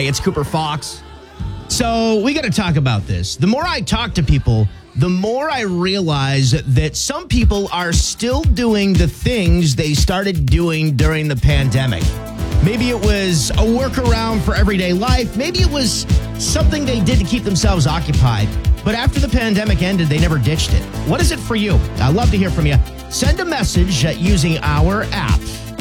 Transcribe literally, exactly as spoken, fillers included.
Hey, it's Cooper Fox. So we got to talk about this. The more I talk to people, the more I realize that some people are still doing the things they started doing during the pandemic. Maybe it was a workaround for everyday life. Maybe it was something they did to keep themselves occupied. But after the pandemic ended, they never ditched it. What is it for you? I'd love to hear from you. Send a message uh, using our app.